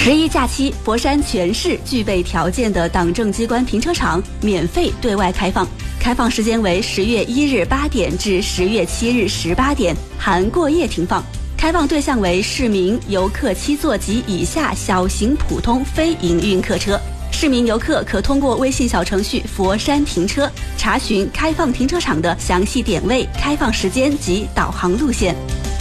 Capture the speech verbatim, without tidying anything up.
十一假期，佛山全市具备条件的党政机关停车场免费对外开放，开放时间为十月一日八点至十月七日十八点，含过夜停放。开放对象为市民、游客七座及以下小型普通非营运客车。市民游客可通过微信小程序佛山停车查询开放停车场的详细点位、开放时间及导航路线。